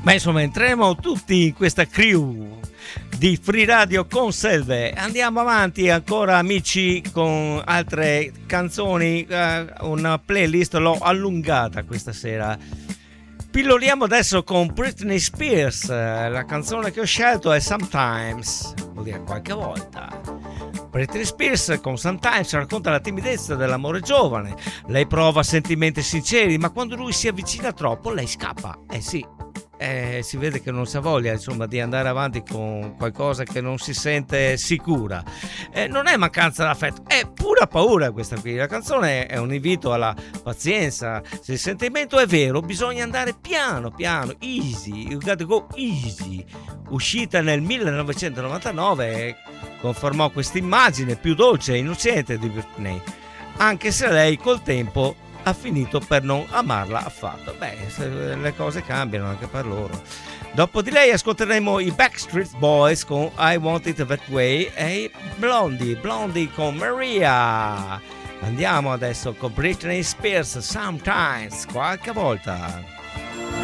Ma insomma, entriamo tutti in questa crew di Free Radio con Selve. Andiamo avanti ancora, amici, con altre canzoni. Una playlist l'ho allungata questa sera. Pilloliamo adesso con Britney Spears. La canzone che ho scelto è Sometimes, vuol dire qualche volta. Britney Spears con Sometimes racconta la timidezza dell'amore giovane. Lei prova sentimenti sinceri, ma quando lui si avvicina troppo lei scappa. Sì, si vede che non si ha voglia, insomma, di andare avanti con qualcosa che non si sente sicura. Non è mancanza d'affetto, è pura paura questa qui. La canzone è un invito alla pazienza. Se il sentimento è vero, bisogna andare piano piano, easy, you gotta go easy. Uscita nel 1999, confermò questa immagine più dolce e innocente di Britney, anche se lei col tempo ha finito per non amarla affatto. Le cose cambiano anche per loro. Dopo di lei ascolteremo i Backstreet Boys con I Want It That Way e Blondie con Maria. Andiamo adesso con Britney Spears, Sometimes, qualche volta.